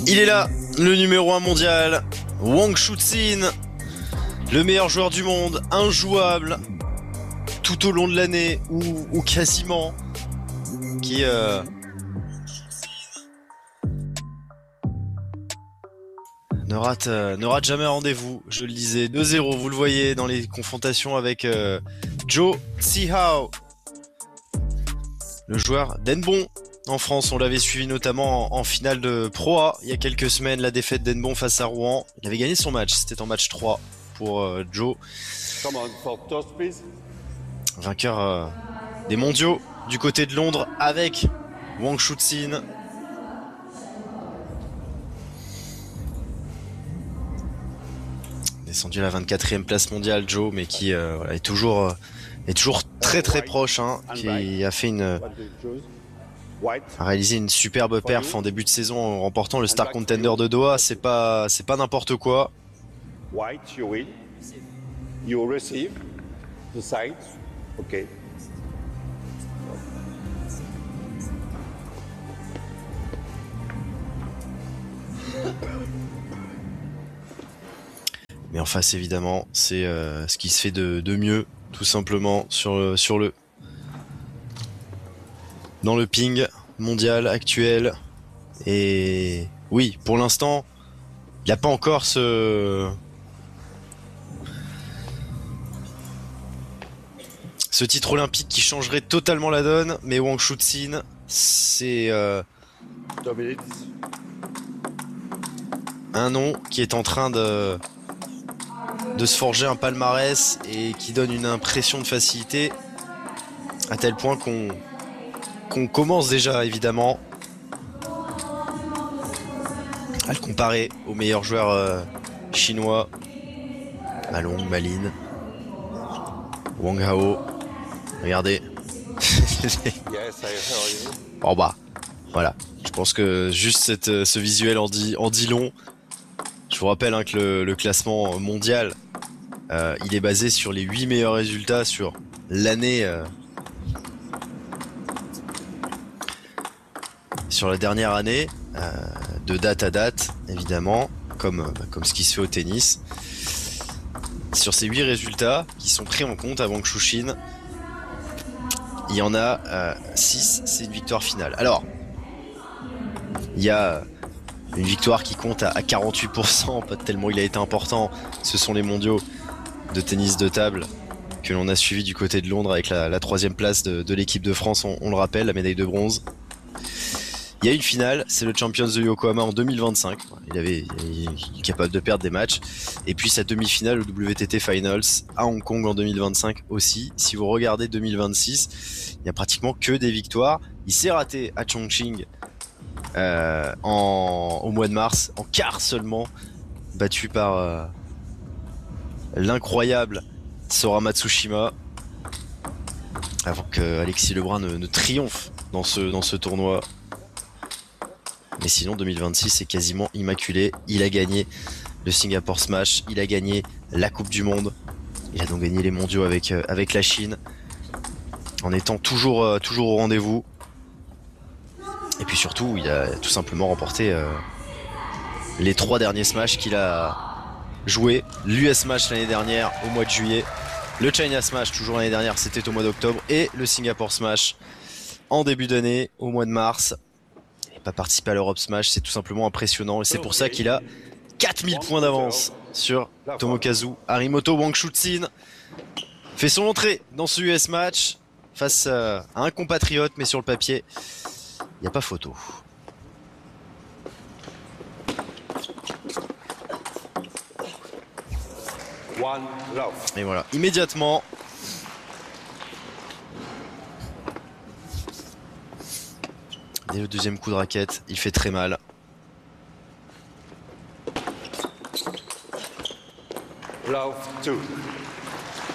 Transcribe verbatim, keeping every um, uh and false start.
Il est là, le numéro un mondial, Wang Chuqin, le meilleur joueur du monde, injouable, tout au long de l'année, ou, ou quasiment, qui... Euh... Ne rate, euh, ne rate jamais un rendez-vous, je le disais, deux zéro, vous le voyez dans les confrontations avec euh, Zhou Zhihao, le joueur d'Henbon. En France, on l'avait suivi notamment en, en finale de Pro A il y a quelques semaines, la défaite d'Henbon face à Rouen. Il avait gagné son match, c'était en match trois pour euh, Zhou. Vainqueur euh, des mondiaux du côté de Londres avec Wang Chuqin. Descendu à la vingt-quatrième place mondiale, Zhou, mais qui euh, voilà, est toujours euh, est toujours très très proche, hein, qui a fait une a réalisé une superbe perf en début de saison en remportant le Star Contender de Doha. C'est pas c'est pas n'importe quoi. White, you win. You receive the side. Okay. Mais en face, évidemment, c'est euh, ce qui se fait de, de mieux, tout simplement, sur, euh, sur le... dans le ping mondial actuel. Et oui, pour l'instant, il n'y a pas encore ce... ce titre olympique qui changerait totalement la donne, mais Wang Chuqin, c'est euh... un nom qui est en train de... de se forger un palmarès et qui donne une impression de facilité à tel point qu'on qu'on commence déjà évidemment à le comparer aux meilleurs joueurs euh, chinois, Malong, Malin, Wang Hao. Regardez. Bon bah voilà, je pense que juste cette, ce visuel en dit, en dit long. Je vous rappelle hein, que le, le classement mondial, euh, il est basé sur les huit meilleurs résultats sur l'année, euh, sur la dernière année, euh, de date à date, évidemment, comme, euh, comme ce qui se fait au tennis. Sur ces huit résultats qui sont pris en compte à Wang Chuqin, il y en a euh, six, c'est une victoire finale. Alors, il y a... une victoire qui compte à quarante-huit pour cent, pas tellement il a été important. Ce sont les mondiaux de tennis de table que l'on a suivi du côté de Londres avec la, la troisième place de, de l'équipe de France, on, on le rappelle, la médaille de bronze. Il y a une finale, c'est le Champions de Yokohama en deux mille vingt-cinq. Il, avait, il est capable de perdre des matchs. Et puis sa demi-finale au W T T Finals à Hong Kong en deux mille vingt-cinq aussi. Si vous regardez deux mille vingt-six, il n'y a pratiquement que des victoires. Il s'est raté à Chongqing Euh, en, au mois de mars, en quart seulement, battu par euh, l'incroyable Sora Matsushima, avant que Alexis Lebrun ne, ne triomphe dans ce, dans ce tournoi. Mais sinon deux mille vingt-six c'est quasiment immaculé. Il a gagné le Singapore Smash, il a gagné la Coupe du Monde, il a donc gagné les mondiaux avec, euh, avec la Chine, en étant toujours, euh, toujours au rendez-vous. Et puis surtout, il a tout simplement remporté euh, les trois derniers Smash qu'il a joué. L'U S Smash l'année dernière au mois de juillet, le China Smash toujours l'année dernière, c'était au mois d'octobre, et le Singapore Smash en début d'année au mois de mars. Il n'a pas participé à l'Europe Smash, c'est tout simplement impressionnant, et c'est pour ça qu'il a quatre mille points d'avance sur Tomokazu Harimoto. Wang Chuqin fait son entrée dans ce U S Match face à un compatriote, mais sur le papier il n'y a pas photo. Et voilà, immédiatement, dès le deuxième coup de raquette, il fait très mal. Love two.